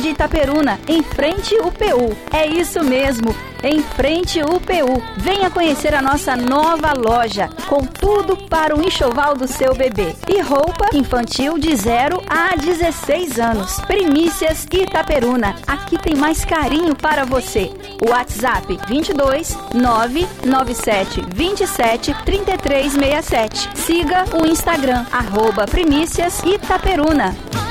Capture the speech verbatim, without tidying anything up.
de Itaperuna, em frente U P U. É isso mesmo, em frente U P U. Venha conhecer a nossa nova loja, com tudo para o enxoval do seu bebê. E roupa infantil de zero a dezesseis anos. Primícias Itaperuna, aqui tem mais carinho para você. WhatsApp vinte e dois, nove nove sete, vinte e sete, trinta e três sessenta e sete. Siga o Instagram, arroba Primícias Itaperuna.